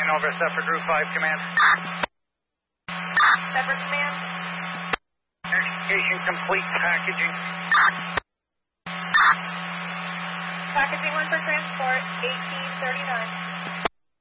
over, Separate Group 5 Command. Separate Command. Notification complete, packaging. Packaging 1 for transport, 1839.